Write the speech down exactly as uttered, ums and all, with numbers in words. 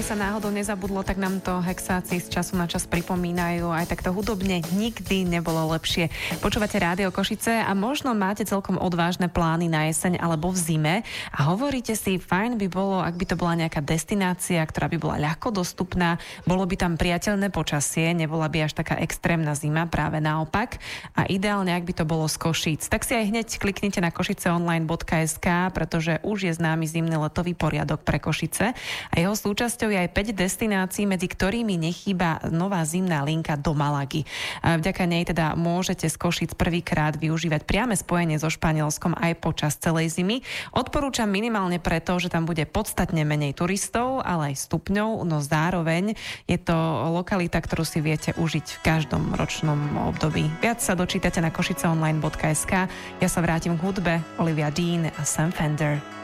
keby sa náhodou nezabudlo, tak nám to hexáci z času na čas pripomínajú. Aj takto hudobne nikdy nebolo lepšie. Počúvate Rádio Košice a možno máte celkom odvážne plány na jeseň alebo v zime a hovoríte si, fajn by bolo, ak by to bola nejaká destinácia, ktorá by bola ľahko dostupná, bolo by tam priateľné počasie, nebola by až taká extrémna zima, práve naopak. A ideálne, ak by to bolo z Košíc. Tak si aj hneď kliknite na košiceonline bodka es ká, pretože už je známy zimný letový poriadok pre Košice a jeho súčasťou je aj päť destinácií, medzi ktorými nechýba nová zimná linka do Malagy. A vďaka nej teda môžete z Košíc prvýkrát využívať priame spojenie so Španielskom aj počas celej zimy. Odporúčam minimálne preto, že tam bude podstatne menej turistov, ale aj stupňov, no zároveň je to lokalita, ktorú si viete užiť v každom ročnom období. Viac sa dočítate na košiceonline bodka es ká. Ja sa vrátim k hudbe. Olivia Dean a Sam Fender.